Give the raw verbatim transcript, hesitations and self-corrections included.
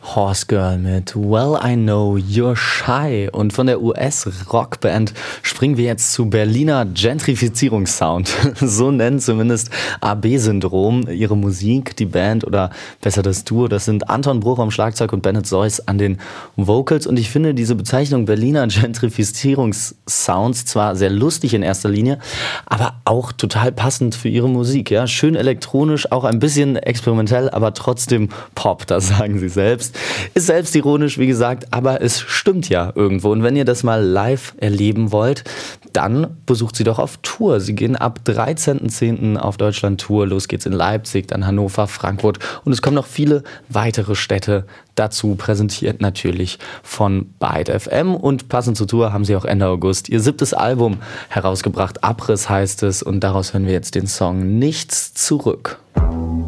Horse Girl mit Well I Know You're Shy. Und von der U S-Rockband springen wir jetzt zu Berliner Gentrifizierungssound. So nennt zumindest A B-Syndrom ihre Musik, die Band oder besser das Duo. Das sind Anton Bruch am Schlagzeug und Bennett Seuss an den Vocals. Und ich finde diese Bezeichnung Berliner Gentrifizierungssounds zwar sehr lustig in erster Linie, aber auch total passend für ihre Musik. Ja? Schön elektronisch, auch ein bisschen experimentell, aber trotzdem Pop, das sagen sie selbst. Ist selbstironisch, wie gesagt, aber es stimmt ja irgendwo. Und wenn ihr das mal live erleben wollt, dann besucht sie doch auf Tour. Sie gehen ab dreizehnten zehnten auf Deutschland-Tour. Los geht's in Leipzig, dann Hannover, Frankfurt und es kommen noch viele weitere Städte dazu, präsentiert natürlich von Byte F M. Und passend zur Tour haben sie auch Ende August ihr siebtes Album herausgebracht. Abriss heißt es und daraus hören wir jetzt den Song Nichts zurück.